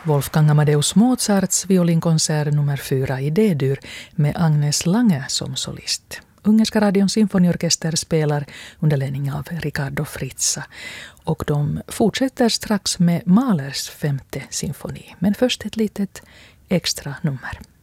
Wolfgang Amadeus Mozarts violinkonsert nummer 4 i D-dur med Agnes Lange som solist. Ungerska radions symfoniorkester spelar under ledning av Riccardo Frizza. Och de fortsätter strax med Mahlers 5:e symfoni. Men först ett litet extra nummer.